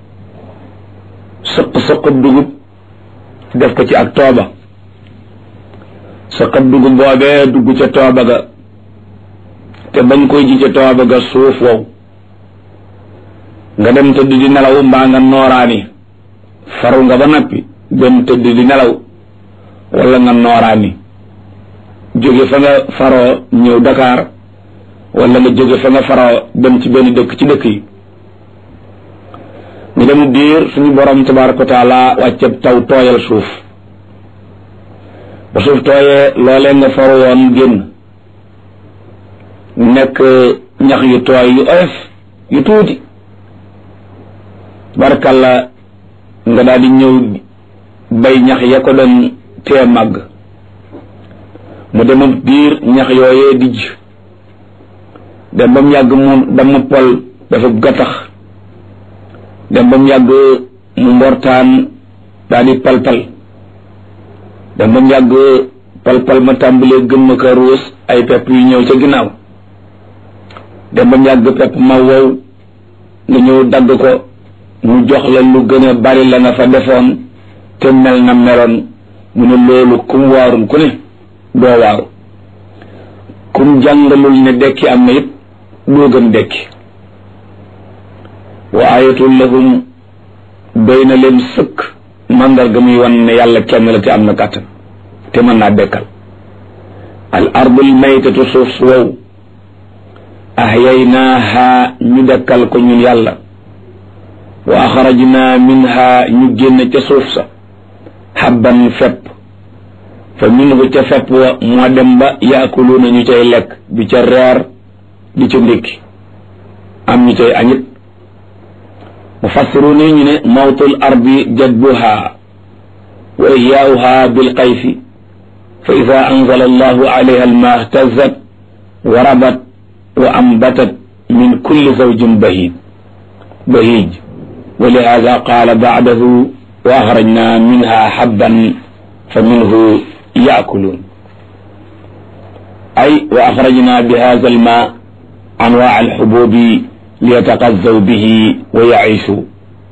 sëq dugub def ko ci ak tooba sëqab dugub boobee dugg ca tooba ga te bañ koy ji ca tooba ga suuf wow nga dem tëdd di nelaw mbaa nga nooraani faru nga ba nappi dem tëdd di nelaw wala nga nooraani jóge fa nga faroo ñëw Dakar wala nga jóge fa nga faroo dem ci benn dëkk ci dëkk yi ñu dem diir suñu borom tabaraka wa taala wàcceb taw tooyal suuf ba suuf tooyee loolee nga faru woon génn nekk ñax yu tooy yu oyof yu tuuti barkalla nga daal di ñëw bay ñax ya ko doon tee màgg mu dem diir ñax yooyee dijj dem ba mu yàgg mu dama pol dafa gattax dem ba mu yàgg mu mbortaan daal di palpal dem ba mu yàgg palpal ma tàmbalee gëmma ka ruus ay pepp yu ñëw ca ginnaaw dem ba mu yàgg pepp ma wow nga ñëw dagg ko mu jox la lu gën a bari la nga fa defoon te mel na meloon mu ne loolu kum waarul ku ne doo waaru kum jàngalul ne dekki am na it doo gëm dekki wa ayatul lahum doy na leen sëkk mandarga muy wan ne yàlla kenn la te am na kàttan te mën naa dekkal al ardul maytatu suuf su wow ahyaynaaha ñu dekkal ko ñun yàlla wa axrajna minha ñu génn ca suuf sa habban fepp fa minhu ca fepp wa moo dem ba yaakuluuna ñu cay lekk di ca reer di ca ndékki am ñu cay añit mufassiruun yi ñu ne mawtul ardi jadbuha wa ihyaauha bilqayfi fa ida anzala allahu alayha alma ihtazat wa rabat wa ambatat min kulli zawjin bahij wa lihada qaala ba'dahu wa axrajna minha habban fa minhu yaakuluun ay wa axrajna bi hada alma anwaa alxububi liyataqazzaw bihi wa yaishu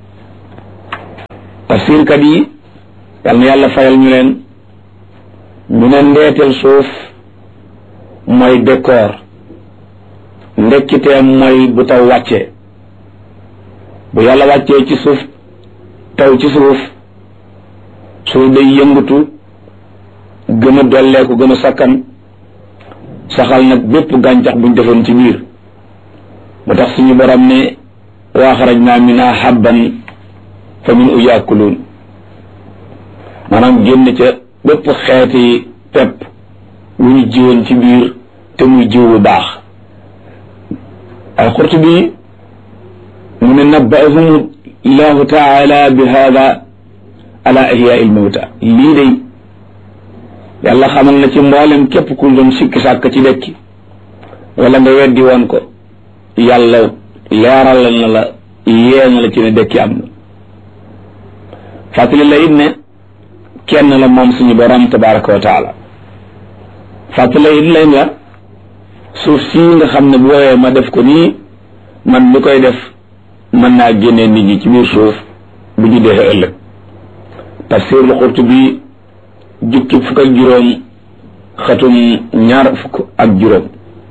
tafsirkat yi yal na yàlla fayal ñu leen ñu ne ndeetel suuf mooy décor ndekkiteem mooy bu taw wàccee bu yàlla wàccee ci suuf taw ci suuf suuf day yëngatu gën a dolleeku gën a sakkan saxal nag bépp gàncax buñ defoon ci biir mu tax suñu borom ne wa axrajna minha habban fa minhu yaakuluun maanaam génn ca bépp xeeti pepp wu ñu jiwoon ci biir te muy jiw bu baax al-Qurtubi mu ne nabba'ahum allahu taala bi hada ala ihyaa il mawta lii day yàlla xamal na ci mboolem képp ku doon sikki sàkk ci dekki wala nga weddi woon ko yàlla leeral na la yee na la ci ne dekki am na fàttali la it ne kenn la moom suñu borom tabaraka wa taala fàttali la it leen la suuf sii nga xam ne bu woowee ma def ko nii man mi koy def mën naa génnee nit ñi ci biir suuf bu ñu dee ëllëg tafsirul Qurtubi jukki fukk ak juróom xatum ñaar fukk ak juróom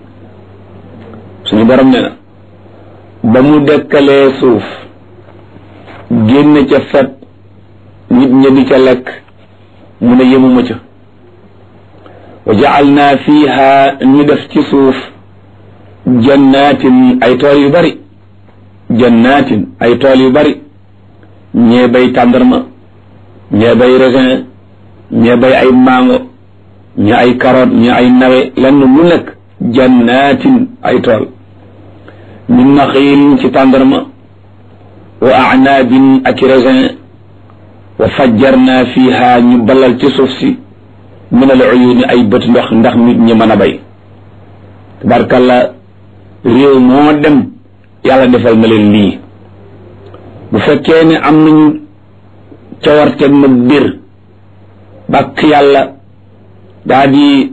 suñu borom ne na ba mu dekkalee suuf génne ca fet nit ña di ca lekk mu ne yemuma ca wa ja'alna fiha ñu def ci suuf jannatin ay tool yu bari jannatin ay tool yu bari ñee bay tàndarma ñee bay raisin ñee bay ay mango ñee ay carotte ñee ay nawe lenn lu nekk jannatin ay tool min naxiilin ci tàndarma wa a'naabin ak raisin wa fajjarna fiha ñu balal ci suuf si min al uyuuni ay bët ndox ndax nit ñi mën a bay tabarkalla réew moo dem yàlla defal na leen lii bu fekkee ne am nañu cawarteeg nag bir bàkk yàlla daa di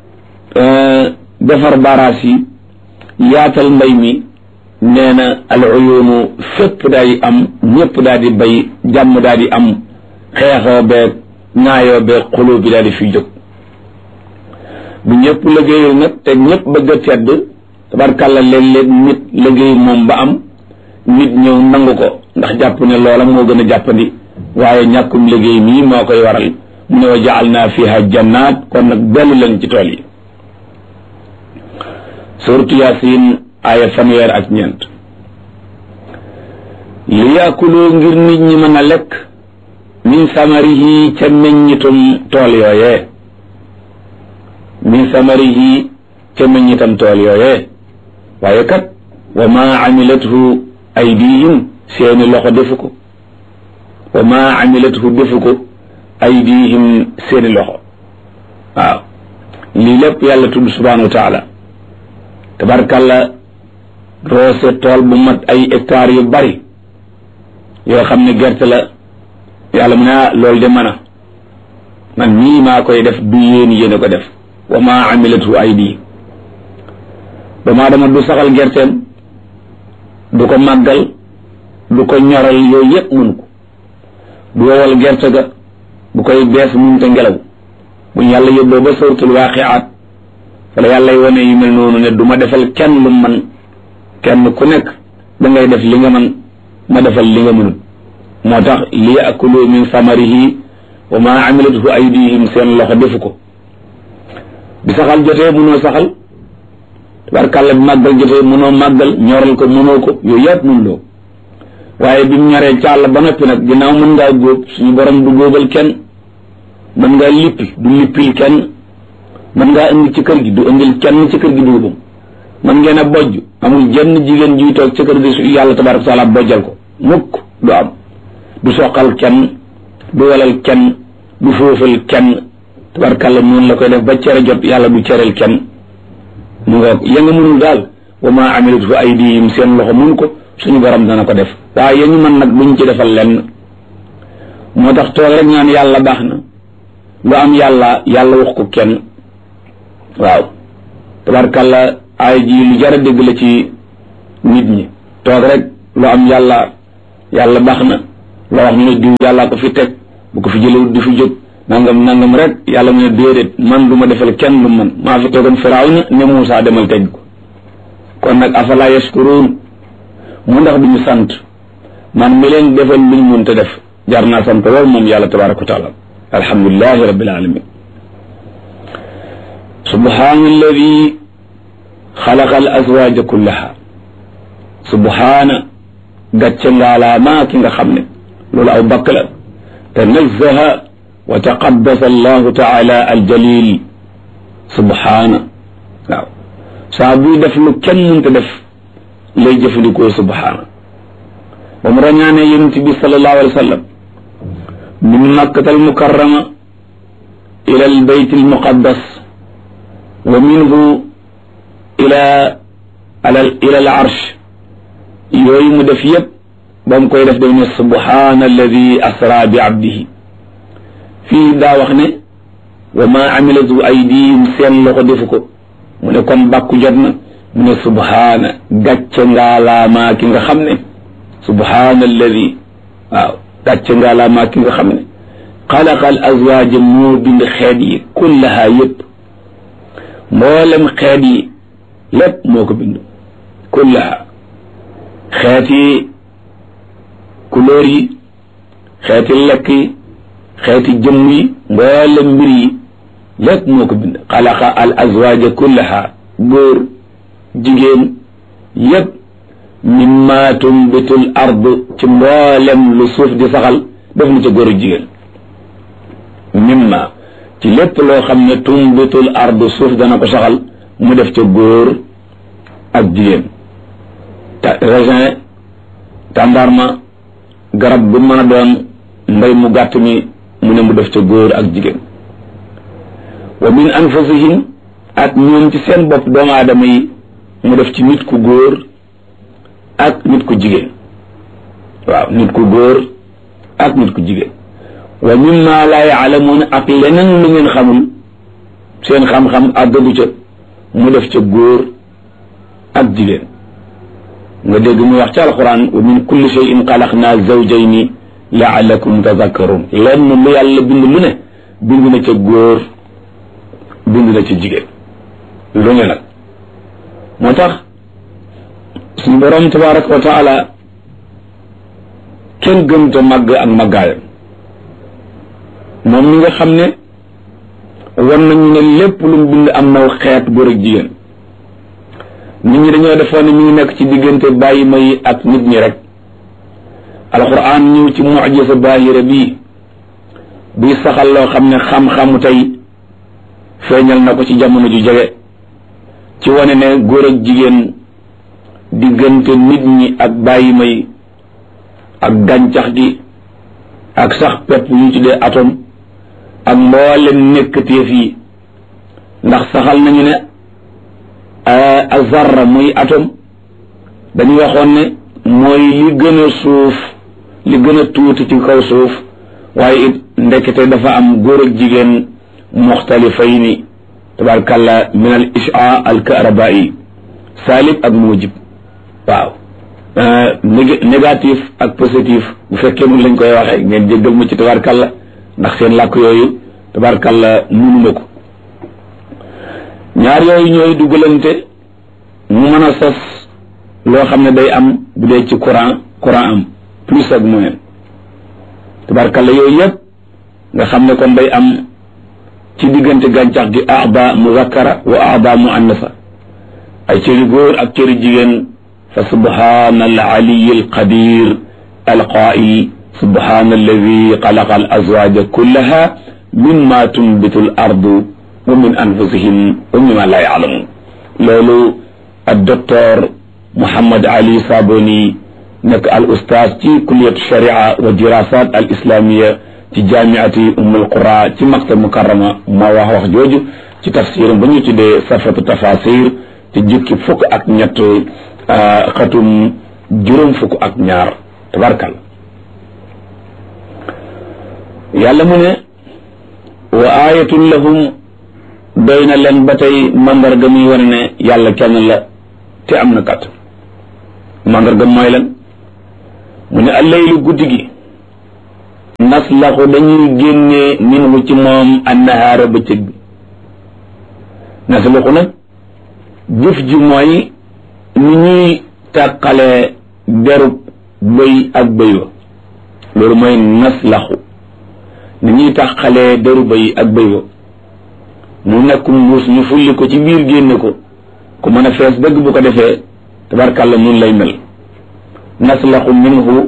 defar baraas yi yaatal mbay mi nee na al uyuunu fépp daa di am ñëpp daa di bay jàmm daa di am xeexoo beeg ñaayoo beeg xuloo bi daa di fi jóg bu ñëpp liggéeyul nag te ñëpp bëgg a tedd tabarkàlla léeg-léeg nit liggéey moom ba am nit ñëw nangu ko ndax jàpp ne loola moo gën a jàppandi waaye ñàkkum liggéey mii moo koy waral mu ne wa ja'alna fiha jannaat kon nag dellu leen ci tool yi suratu Yaasin aaya fanweer ak 4 li yaakulu ngir nit ñi mën a lekk min samarihi ca meññitum tool yooyee min samarihi ca meññitam tool yooyee waaye kat wa ma amilathu aydihim seeni loxo defu ko wa ma amilathu defu ko aydihim seeni loxo waaw lii lépp yàlla tudd subhanahu wa taala tabarkalla roose tool bu mat ay hectares yu bari yoo xam ne gerte la yàlla mu ne loolu de mën a man nii maa koy def du yéen a ko def wa ma amilathu aydihim doomu aadama du saxal gerteem du ko màggal du ko ñoral yooyu yëpp mun ko du wowal gerte ga bu koy bees mun te ngelaw bu yàlla yóbboo ba suratul waaqiaat wala yàlla y wane yu mel noonu ne du ma defal kenn lu man kenn ku nekk da ngay def li nga man ma defal li nga mënut moo tax li yaakulu min samarihi wa ma amilathu aydihim seen loxo defu ko bi saxal jotee mënoo saxal tabarkàlla bi màggal jotee mënoo màggal ñoral ko mënoo ko yooyu yëpp mën loo waaye bi mu ñoree càll ba noppi nag ginnaaw mën ngaa góob suñu borom du góobal kenn mën ngaa lippi du lippil kenn mën ngaa indi ci kër gi du indil kenn ci kër gi dugubam mën ngeen a bojj amul jenn jigéen juy toog ci kër gi su yàlla tabaraka taala bojjal ko mukk du am du soqal kenn du walal kenn du foofal kenn tabarkàlla noonu la koy def ba cere jot yàlla du cereel kenn mu nga ya nga mënul daal wa ma amilathu aydihim seen loxo mun ko suñu borom dana ko def waaye yéen ñu mën nag duñ ci defal lenn moo tax toog rek ñaan yàlla baax na lu am yàlla wax ko kenn waaw tabarkàlla ay ji lu jar a dégg la ci nit ñi toog rek lu am yàlla baax na loo wax ñu ne diw yàllaa ko fi teg bu ko fi jëlewut du fi jóg nangam rek yàlla mu ne déedéet man du ma defal kenn lu man maa fi tegoon Firawna ne Muusaa demal teg ko kon nag afala yashkuruun mu ndax duñu sant man mi leen defal luñ mënta def jar naa sant lool moom yàlla tabaraka wa taala alhamdulilahi rabbil alamin subhaana alladi xalaqa al azwaja kullaha subhaana gàcce ngaalaamaa ki nga xam ne loolu aw bakk la tanazzaha wa taqaddasa allahu taala aljalil subhaana waaw saa buy def lu kenn mënta def lay jëfandikoo subhaana ba mu rañaane yonent bi sallallahu alayhi wa sallam min makkata almukarrama ila albayt almuqaddas wa minhu ila al arsh yooyu mu def yëpp ba mu koy def day ne subhaana alladi asra bi abdihi fii daa wax ne wa ma amilatu aydihim seen loxo defu ko mu ne kon bàkku jot na mu ne subhaana gàcce ngaalaamaa ki nga xam ne subhaana alladi waaw gàcce ngaalaamaa ki nga xam ne xalaqa al azwaaja moo bind xeet yi kullaha yëpp mboolem xeet yi lépp moo ko bind kullaha xeeti couleur yi xeeti lekk yi xeeti jëmm yi mboolem mbir yi lépp moo ko bind xalaqa al azwaaja kullaha góor jigéen yépp mimma tumbitul ard ci mboolem lu suuf di saxal def na ca góor ak jigéen mimma ci lépp loo xam ne tumbitul ard suuf dana ko saxal mu def ca góor ak jigéen raisin tàndarma garab bu mën a doon mbay mu gàtt mi mu ne mu def ca góor ak jigéen wa min anfusihim ak ñoom ci seen bopp doomu aadama yi mu def ci nit ku góor ak nit ku jigéen waaw nit ku góor ak nit ku jigéen wa mimma laa yaalamuun ak leneen lu ngeen xamul seen xam-xam àggagu ca mu def ca góor ak jigéen nga dégg muy wax ci alquran wa min kulli shay'in xalaqnaa zawjayni la'allakum tadhakkarun lenn lu yàlla bind lu ne bind na ca góor bind na ca jigéen lu ne nag moo tax suñu borom tabaraka wa taala kenn gënta màgg ak màggaayam moom mi nga xam ne wan nañu ne lépp lu mu bind am naw xeet góor ak jigéen nit ñi dañoo defoon ne mi ngi nekk ci diggante bàyyi may ak nit ñi rek alquran ñëw ci mucjisa baahira bii buy saxal loo xam ne xam-xamu tey feeñal na ko ci jamono ju jege ci wane ne góor ak jigéen diggante nit ñi ak bàyyi may ak gàncax gi ak sax pepp yu tuddee atome ak mboolem nekkateef yi ndax saxal nañu ne azarra muy atome dañu waxoon ne mooy li gën a suuf li gën a tuuti ci kaw suuf waaye it ndekete dafa am góor ak jigéen muxtalifayni tabarkalla min al isha al karabai salib ak mujib waaw négatif ak positif bu fekkee mun lañ koy waxee ngeen jéggal ma ci tabarkalla ndax seen làkk yooyu tabarkalla munuma ko ñaar yooyu ñooy dugalante mu mën a sos loo xam ne day am bu dee ci courant am plus ak moins tabarkalla yooyu yëpp nga xam ne kon day am ci diggante gàncax gi aada muzakkara wa aada muannasa ay cëri góor ak cëri jigéen fa subhana al aliyi al qadir al qail subhana alladi xalaqa al azwaja kullaha mimma tunbitu al ardu wa min anfusihim wa mimma la yaalamun loolu ak docteur Mouhammad Ali Saboni nekk al ustaaz ci kulliyatu sharia wa dirasat al islamia ci jaamiati Ummul Qura ci Makka Mukarrama moo wax jooju ci tafsiram ba ñu tuddee safatu tafasir ci jukki fukk ak ñett xatum juróom fukk ak ñaar tabarkal yàlla mu ne wa ayatun lahum doy na leen ba tey mandarga muy wane ne yàlla kenn la te am na kàttan mandarga mooy lan mu ne allaylu guddi gi naslaxu dañuy génnee minhu ci moom annahaara bëccëg bi naslaxu nag jëf ji mooy ni ñuy tàqalee derub bëy ak bëy wa loolu mooy naslaxu ni ñuy tàqalee deru bëy ak bëy wa mu nekk mbuus ñu fulli ko ci biir génne ko ku mën a fees dëgg bu ko defee tabarkàlla nun lay mel naslaxu minhu